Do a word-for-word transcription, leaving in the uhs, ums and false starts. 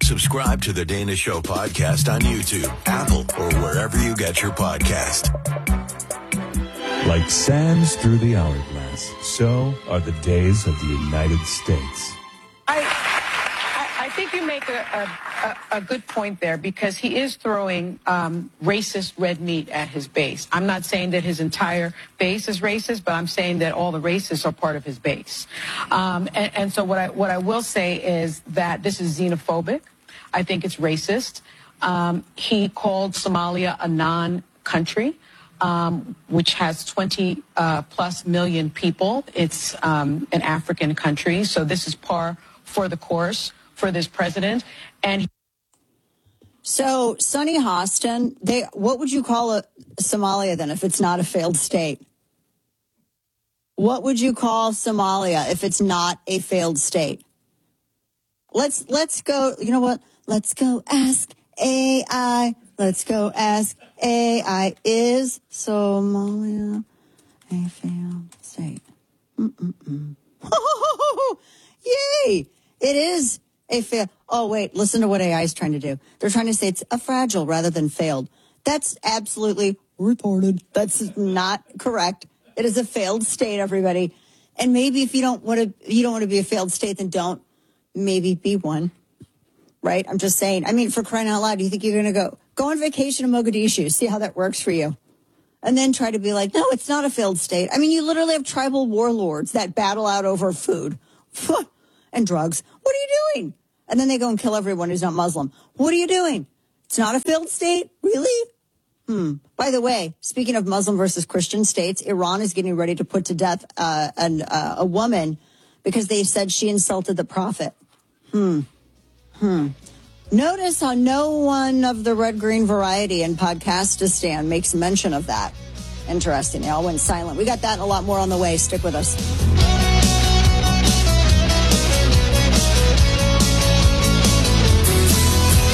Subscribe to the Dana Show podcast on YouTube, Apple, or wherever you get your podcast. Like sands through the hourglass, so are the days of the United States. I, I, I think you make a, a, a good point there, because he is throwing um, racist red meat at his base. I'm not saying that his entire base is racist, but I'm saying that all the racists are part of his base. Um, and, and so what I, what I will say is that this is xenophobic. I think it's racist. Um, he called Somalia a non-country. Um, which has twenty uh, plus million people. It's um, an African country. So this is par for the course for this president. And he- so Sonny Hostin, they, what would you call a Somalia then if it's not a failed state? What would you call Somalia if it's not a failed state? Let's let's go. You know what? Let's go ask A I. Let's go ask A I. Is Somalia a failed state? Mm-mm-mm. Yay! It is a fail. Oh, wait. Listen to what A I is trying to do. They're trying to say it's a fragile rather than failed. That's absolutely retarded. That's not correct. It is a failed state, everybody. And maybe if you don't want to, you don't want to be a failed state, then don't maybe be one. Right? I'm just saying. I mean, for crying out loud, do you think you're going to go go on vacation in Mogadishu, see how that works for you, and then try to be like, no, it's not a failed state? I mean, you literally have tribal warlords that battle out over food and drugs. What are you doing? And then they go and kill everyone who's not Muslim. What are you doing? It's not a failed state? Really? Hmm. By the way, speaking of Muslim versus Christian states, Iran is getting ready to put to death uh, an, uh, a woman because they said she insulted the prophet. Hmm. Hmm. Notice how no one of the red-green variety in Podcastistan makes mention of that. Interesting. They all went silent. We got that and a lot more on the way. Stick with us.